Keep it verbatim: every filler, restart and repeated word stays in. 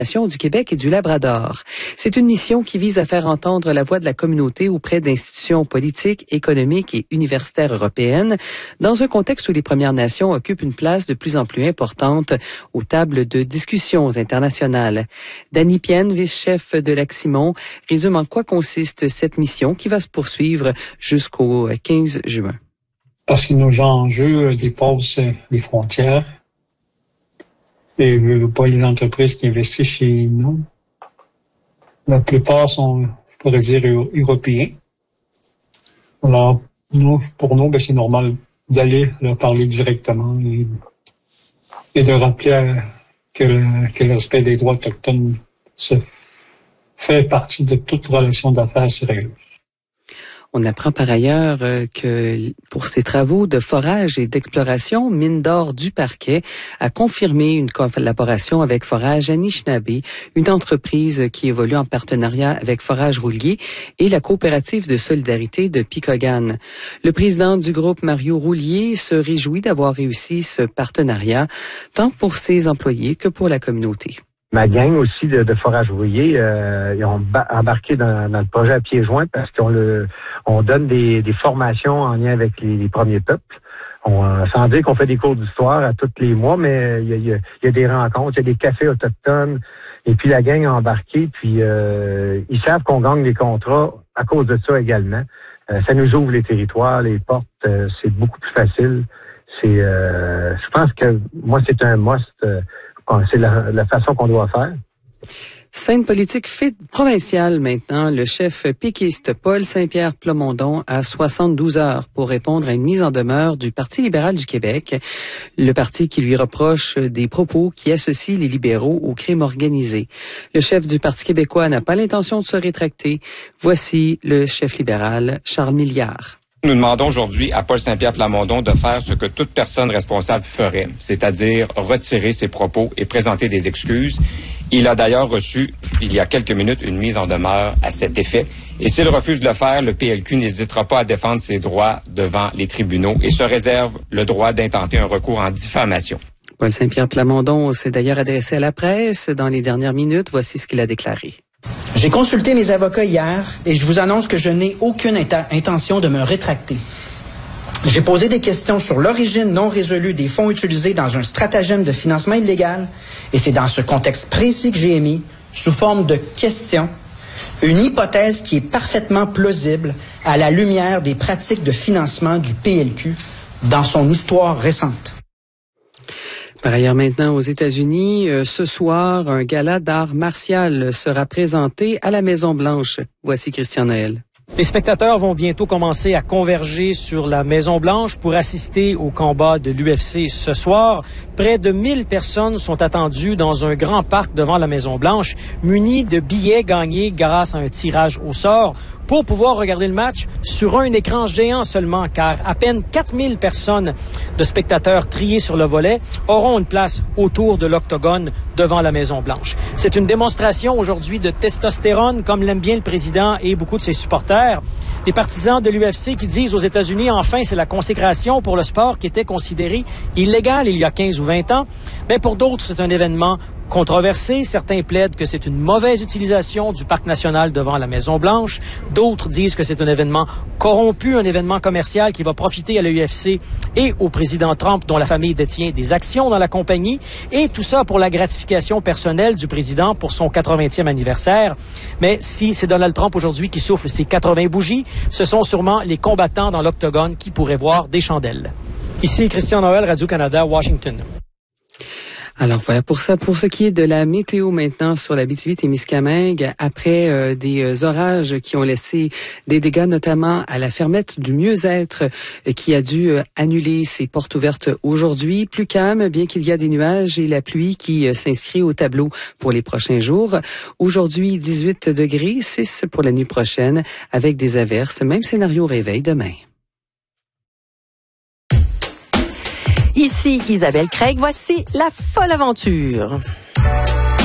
du Québec et du Labrador. C'est une mission qui vise à faire entendre la voix de la communauté auprès d'institutions politiques, économiques et universitaires européennes dans un contexte où les Premières Nations occupent une place de plus en plus importante aux tables de discussions internationales. Dany Pienne, vice-chef de l'Aximon, résume en quoi consiste cette mission qui va se poursuivre jusqu'au quinze juin. Parce que nos enjeux dépassent les frontières. Et pas les entreprises qui investissent chez nous. La plupart sont, je pourrais dire, européens. Alors, nous, pour nous, ben, c'est normal d'aller leur parler directement et, et de rappeler que le, que le respect des droits autochtones se fait partie de toute relation d'affaires sérieuse. On apprend par ailleurs que pour ses travaux de forage et d'exploration, Mine d'or du Parquet a confirmé une collaboration avec Forage Anishinaabe, une entreprise qui évolue en partenariat avec Forage Roulier et la coopérative de solidarité de Picogan. Le président du groupe, Mario Roulier, se réjouit d'avoir réussi ce partenariat, tant pour ses employés que pour la communauté. Ma gang aussi de, de Forage Roulier, euh, ils ont embarqué dans, dans le projet à pieds joints parce qu'on le, on donne des, des formations en lien avec les, les premiers peuples. On, euh, sans dire qu'on fait des cours d'histoire à tous les mois, mais il y a, il y a, il y a des rencontres, il y a des cafés autochtones, et puis la gang a embarqué, puis euh, ils savent qu'on gagne des contrats à cause de ça également. Euh, ça nous ouvre les territoires, les portes, euh, c'est beaucoup plus facile. C'est, euh, je pense que moi c'est un must. Euh, C'est la, la façon qu'on doit faire. Scène politique provinciale maintenant. Le chef péquiste Paul Saint-Pierre Plamondon a soixante-douze heures pour répondre à une mise en demeure du Parti libéral du Québec, le parti qui lui reproche des propos qui associent les libéraux au crime organisé. Le chef du Parti québécois n'a pas l'intention de se rétracter. Voici le chef libéral, Charles Milliard. Nous demandons aujourd'hui à Paul Saint-Pierre Plamondon de faire ce que toute personne responsable ferait, c'est-à-dire retirer ses propos et présenter des excuses. Il a d'ailleurs reçu, il y a quelques minutes, une mise en demeure à cet effet. Et s'il refuse de le faire, le P L Q n'hésitera pas à défendre ses droits devant les tribunaux et se réserve le droit d'intenter un recours en diffamation. Paul Saint-Pierre Plamondon s'est d'ailleurs adressé à la presse dans les dernières minutes. Voici ce qu'il a déclaré. J'ai consulté mes avocats hier et je vous annonce que je n'ai aucune int- intention de me rétracter. J'ai posé des questions sur l'origine non résolue des fonds utilisés dans un stratagème de financement illégal et c'est dans ce contexte précis que j'ai émis, sous forme de questions, une hypothèse qui est parfaitement plausible à la lumière des pratiques de financement du P L Q dans son histoire récente. Par ailleurs, maintenant, aux États-Unis, euh, ce soir, un gala d'art martial sera présenté à la Maison-Blanche. Voici Christian Noël. Les spectateurs vont bientôt commencer à converger sur la Maison-Blanche pour assister au combat de l'U F C ce soir. Près de mille personnes sont attendues dans un grand parc devant la Maison-Blanche, munies de billets gagnés grâce à un tirage au sort pour pouvoir regarder le match sur un écran géant seulement, car à peine quatre mille personnes de spectateurs triés sur le volet auront une place autour de l'octogone devant la Maison-Blanche. C'est une démonstration aujourd'hui de testostérone, comme l'aime bien le président et beaucoup de ses supporters. Des partisans de l'U F C qui disent aux États-Unis, enfin, c'est la consécration pour le sport qui était considéré illégal il y a quinze ou vingt ans. Mais pour d'autres, c'est un événement controversé. Certains plaident que c'est une mauvaise utilisation du parc national devant la Maison-Blanche. D'autres disent que c'est un événement corrompu, un événement commercial qui va profiter à l'U F C et au président Trump, dont la famille détient des actions dans la compagnie. Et tout ça pour la gratification personnelle du président pour son quatre-vingtième anniversaire. Mais si c'est Donald Trump aujourd'hui qui souffle ses quatre-vingts bougies, ce sont sûrement les combattants dans l'octogone qui pourraient voir des chandelles. Ici Christian Noël, Radio-Canada, Washington. Alors voilà pour ça. Pour ce qui est de la météo maintenant sur l'Abitibi-Témiscamingue, après euh, des euh, orages qui ont laissé des dégâts, notamment à la fermette du Mieux-être euh, qui a dû euh, annuler ses portes ouvertes aujourd'hui. Plus calme, bien qu'il y a des nuages et la pluie qui euh, s'inscrit au tableau pour les prochains jours. Aujourd'hui, dix-huit degrés, six pour la nuit prochaine, avec des averses. Même scénario réveil demain. Ici Isabelle Craig, voici La Folle Aventure.